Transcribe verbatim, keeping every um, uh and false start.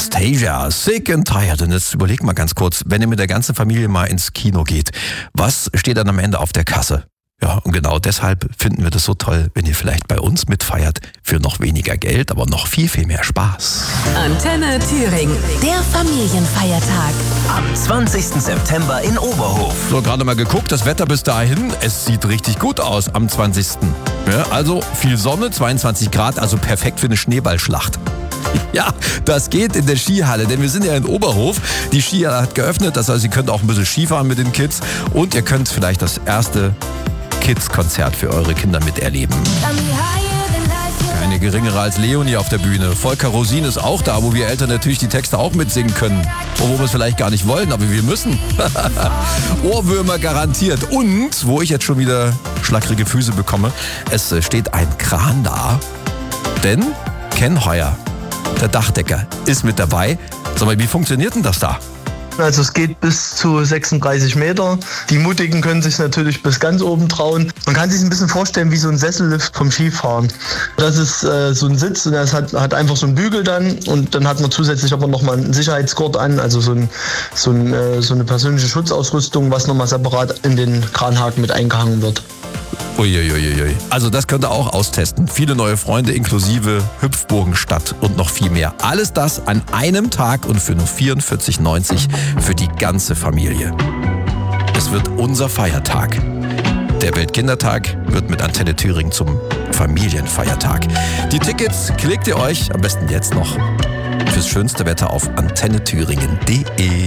Anastasia, Sick and Tired. Und jetzt überlegt mal ganz kurz, wenn ihr mit der ganzen Familie mal ins Kino geht, was steht dann am Ende auf der Kasse? Ja, und genau deshalb finden wir das so toll, wenn ihr vielleicht bei uns mitfeiert für noch weniger Geld, aber noch viel, viel mehr Spaß. Antenne Thüringen, der Familienfeiertag. Am zwanzigsten September in Oberhof. So, gerade mal geguckt, das Wetter bis dahin, es sieht richtig gut aus am zwanzigsten Ja, also viel Sonne, zweiundzwanzig Grad, also perfekt für eine Schneeballschlacht. Ja, das geht in der Skihalle, denn wir sind ja in Oberhof. Die Skihalle hat geöffnet, das heißt, ihr könnt auch ein bisschen Skifahren mit den Kids und ihr könnt vielleicht das erste Kids-Konzert für eure Kinder miterleben. Keine geringere als Leonie auf der Bühne. Volker Rosin ist auch da, wo wir Eltern natürlich die Texte auch mitsingen können. Obwohl wir es vielleicht gar nicht wollen, aber wir müssen. Ohrwürmer garantiert. Und, wo ich jetzt schon wieder schlackrige Füße bekomme, es steht ein Kran da. Denn Ken Heuer, der Dachdecker, ist mit dabei. Sag mal, wie funktioniert denn das da? Also es geht bis zu sechsunddreißig Meter. Die Mutigen können sich natürlich bis ganz oben trauen. Man kann sich ein bisschen vorstellen wie so ein Sessellift vom Skifahren. Das ist äh, so ein Sitz und das hat, hat einfach so einen Bügel dann und dann hat man zusätzlich aber nochmal einen Sicherheitsgurt an, also so, ein, so, ein, äh, so eine persönliche Schutzausrüstung, was nochmal separat in den Kranhaken mit eingehangen wird. Uiuiuiui. Also das könnt ihr auch austesten. Viele neue Freunde inklusive Hüpfburgenstadt und noch viel mehr. Alles das an einem Tag und für nur vierundvierzig neunzig für die ganze Familie. Es wird unser Feiertag. Der Weltkindertag wird mit Antenne Thüringen zum Familienfeiertag. Die Tickets klickt ihr euch am besten jetzt noch fürs schönste Wetter auf antenne thüringen punkt de.